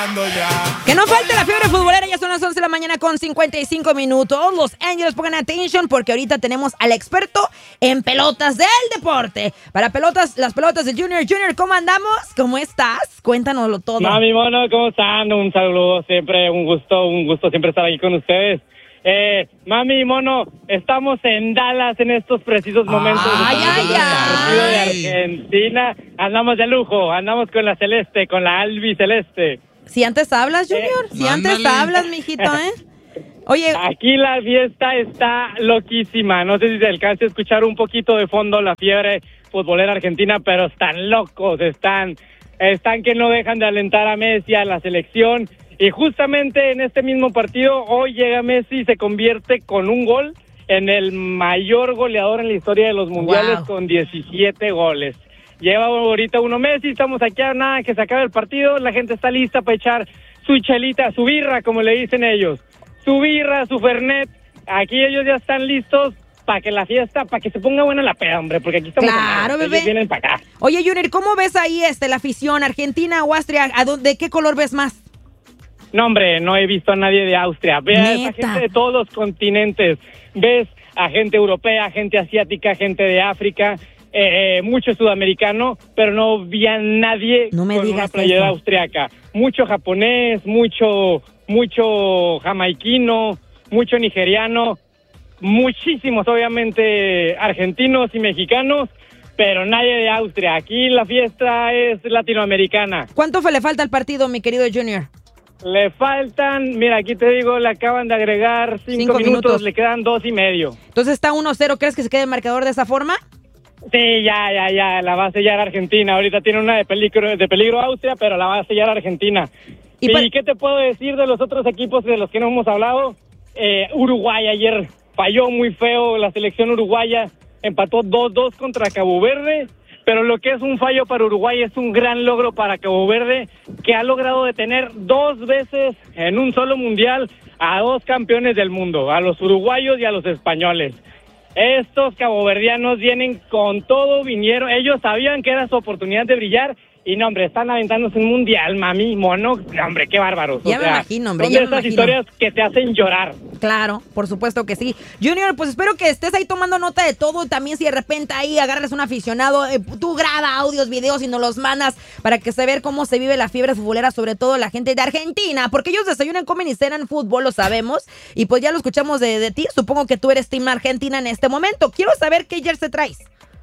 Que no falte la fiebre futbolera, ya son las 11 de la mañana con 55 minutos. Los Ángeles pongan atención porque ahorita tenemos al experto en pelotas del deporte. Para las pelotas de Junior. Junior, ¿cómo andamos? ¿Cómo estás? Cuéntanoslo todo. Mami, mono, ¿cómo están? Un saludo siempre, un gusto siempre estar aquí con ustedes. Mami, mono, estamos en Dallas en estos precisos momentos. Partido de Argentina. Andamos de lujo, andamos con la celeste, con la albiceleste. Si antes hablas, Junior, si antes hablas, mijito, Oye, aquí la fiesta está loquísima. No sé si se alcanza a escuchar un poquito de fondo la fiebre futbolera argentina, pero están locos, están que no dejan de alentar a Messi, a la selección. Y justamente en este mismo partido, hoy llega Messi y se convierte con un gol en el mayor goleador en la historia de los mundiales, con 17 goles. Lleva ahorita uno Messi, estamos aquí a nada que se acabe el partido, la gente está lista para echar su chelita, su birra, como le dicen ellos. Su birra, su fernet, aquí ellos ya están listos para que la fiesta, para que se ponga buena la peda, hombre, porque aquí estamos. Claro, bebé. Ellos vienen para acá. Oye, Junior, ¿cómo ves ahí la afición, Argentina o Austria? ¿De qué color ves más? No, hombre, no he visto a nadie de Austria. Ves a gente de todos los continentes. Ves a gente europea, gente asiática, gente de África, mucho sudamericano, pero no vi a nadie con una playera austriaca. Mucho japonés, mucho jamaiquino, mucho nigeriano, muchísimos obviamente argentinos y mexicanos, pero nadie de Austria. Aquí la fiesta es latinoamericana. ¿Cuánto le falta al partido, mi querido Junior? Le faltan, mira, aquí te digo, le acaban de agregar 5 minutos, le quedan 2:30. Entonces está 1-0, ¿crees que se quede el marcador de esa forma? Sí, ya, la va a sellar Argentina. Ahorita tiene una de peligro Austria, pero la va a sellar Argentina. ¿Y qué te puedo decir de los otros equipos de los que no hemos hablado? Uruguay ayer falló muy feo, la selección uruguaya empató 2-2 contra Cabo Verde, pero lo que es un fallo para Uruguay es un gran logro para Cabo Verde, que ha logrado detener 2 veces en un solo mundial a 2 campeones del mundo, a los uruguayos y a los españoles. Estos caboverdianos vienen con todo, ellos sabían que era su oportunidad de brillar y no, hombre, están aventándose un mundial, mami, mono, hombre, qué bárbaros. Ya me imagino, hombre, son de esas historias que te hacen llorar. Claro, por supuesto que sí. Junior, pues espero que estés ahí tomando nota de todo. También si de repente ahí agarras un aficionado, tú graba audios, videos y nos los mandas para que se vea cómo se vive la fiebre futbolera, sobre todo la gente de Argentina, porque ellos desayunan, comen y cenan fútbol, lo sabemos, y pues ya lo escuchamos de ti. Supongo que tú eres team Argentina en este momento. Quiero saber qué jersey traes.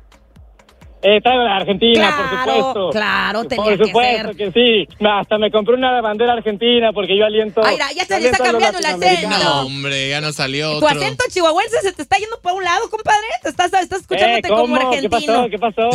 Traigo la Argentina, claro, por supuesto. Claro, tenía por supuesto que sí. Hasta me compré una bandera argentina porque yo aliento. Ay, ya se le está cambiando el acento. No, hombre, ya no salió Tu otro. acento chihuahuense se te está yendo para un lado, compadre. Te estás escuchándote como argentino. ¿Qué pasó?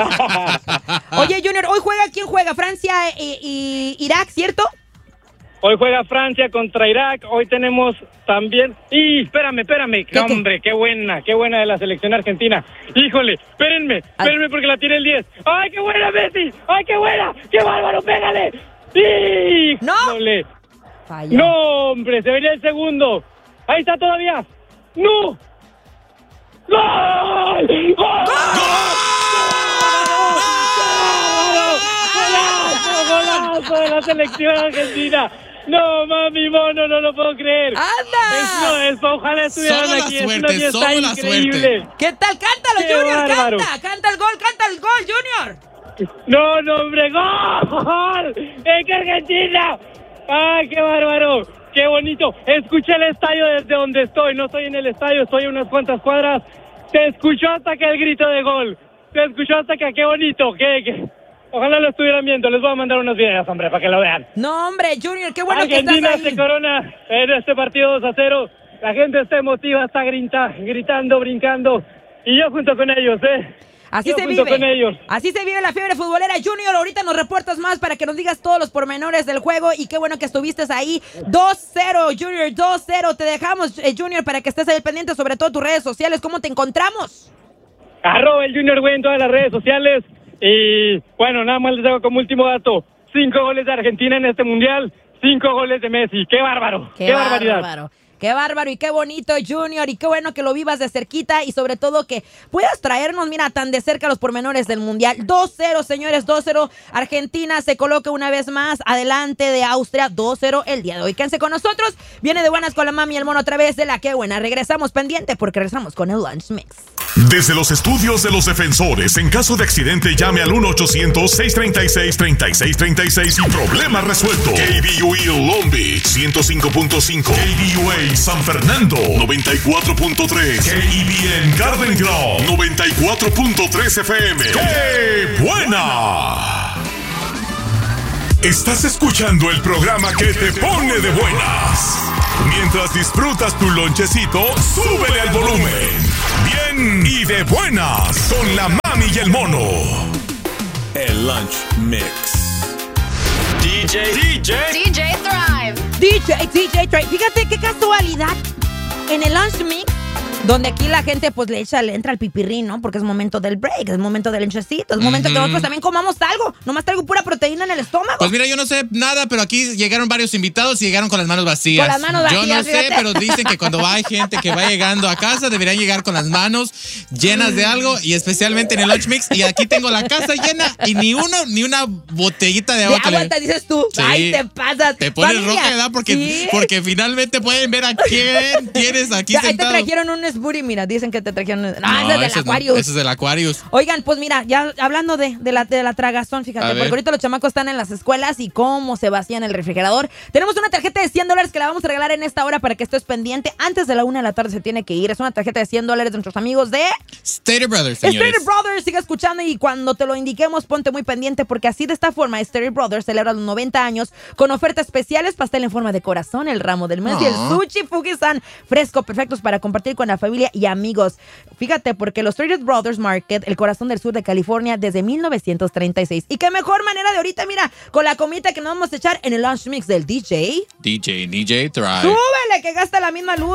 Oye, Junior, hoy ¿quién juega? Francia y Irak, ¿cierto? Hoy juega Francia contra Irak. Hoy tenemos también... ¡Y espérame! ¡Hombre, qué buena de la selección argentina! ¡Híjole! Espérenme porque la tiene el 10. ¡Ay, qué buena, Messi! ¡Ay, qué buena! ¡Qué bárbaro! ¡Pégale! ¡Sí! ¡No! Falló. ¡No, hombre! Se venía el segundo. ¡Ahí está todavía! ¡No! ¡Gol! ¡Gol! ¡Golazo de la selección argentina! No, mami, mono, no lo puedo creer. ¡Anda! Ojalá estuvieran aquí. Solo la suerte. ¿Qué tal? Cántalo, Qué Junior, bárbaro. canta el gol, Junior. No, hombre, ¡gol! ¡En Argentina! ¡Ay, qué bárbaro! ¡Qué bonito! Escuché el estadio desde donde estoy. No estoy en el estadio, estoy a unas cuantas cuadras. Se escuchó hasta que el grito de gol. Se escuchó hasta que, qué bonito, Ojalá lo estuvieran viendo. Les voy a mandar unos videos, hombre, para que lo vean. No, hombre, Junior, qué bueno Argentina que estás ahí. se corona en este partido 2-0. La gente está emotiva, está gritando, brincando. Y yo junto con ellos, Así se vive. Así se vive la fiebre futbolera. Junior, ahorita nos reportas más para que nos digas todos los pormenores del juego. Y qué bueno que estuviste ahí. 2-0, Junior, 2-0. Te dejamos, Junior, para que estés ahí pendiente, sobre todo tus redes sociales. ¿Cómo te encontramos? @el Junior, güey, en todas las redes sociales. Y bueno, nada más les hago como último dato. 5 goles de Argentina en este mundial, 5 goles de Messi. ¡Qué bárbaro! ¡Qué barbaridad! Bárbaro. Qué bárbaro y qué bonito, Junior, y qué bueno que lo vivas de cerquita y sobre todo que puedas traernos, mira, tan de cerca los pormenores del Mundial. 2-0, señores, 2-0. Argentina se coloca una vez más adelante de Austria, 2-0 el día de hoy. Quédense con nosotros, viene de buenas con la mami y el mono otra vez de la que buena. Regresamos pendiente porque regresamos con el Lunch Mix. Desde los estudios de los defensores, en caso de accidente llame al 1-800-636-3636 y problema resuelto. KBUE Long Beach 105.5, KBUA San Fernando 94.3, KEBN Garden Grove 94.3 FM. ¡Qué buena! Estás escuchando el programa que te pone de buenas. Mientras disfrutas tu lonchecito, súbele al volumen. Bien y de buenas con la mami y el mono. El Lunch Mix. DJ Thrive. DJ Thrive. Fíjate qué casualidad. En el Lunch Mix, donde aquí la gente pues le entra al pipirrín, ¿no? Porque es momento del break, es momento del lonchecito, es momento que nosotros también comamos algo. Nomás traigo pura proteína en el estómago. Pues mira, yo no sé nada, pero aquí llegaron varios invitados y llegaron con las manos vacías. Con las manos vacías, yo no sé, fíjate. pero dicen que cuando hay gente que va llegando a casa, deberían llegar con las manos llenas de algo, y especialmente en el Lunch Mix. Y aquí tengo la casa llena y ni una botellita de agua. De agua te dices tú. Sí. Ay, te pasas. Te pones Familia. roja, ¿verdad? Porque finalmente pueden ver a quién tienes aquí Ya, ahí sentado. te trajeron un Sbury, mira, dicen que te trajeron. No, No, ese es del Aquarius. Ese es del Aquarius. Oigan, pues mira, ya hablando de la tragazón, fíjate, porque ahorita los chamacos están en las escuelas y cómo se vacían el refrigerador. Tenemos una tarjeta de $100 que la vamos a regalar en esta hora para que estés pendiente. Antes de la 1 de la tarde se tiene que ir. Es una tarjeta de $100 de nuestros amigos de Stater Brothers, señores. Stater Brothers. Sigue escuchando y cuando te lo indiquemos, ponte muy pendiente porque así de esta forma Stater Brothers celebra los 90 años con ofertas especiales, pastel en forma de corazón, el ramo del mes y el sushi Fujisan fresco, perfectos para compartir con la familia y amigos. Fíjate, porque los Stater Brothers Market, el corazón del sur de California desde 1936. Y qué mejor manera de ahorita, mira, con la comida que nos vamos a echar en el Lunch Mix del DJ. DJ Thrive. Súbele, que gasta la misma luz.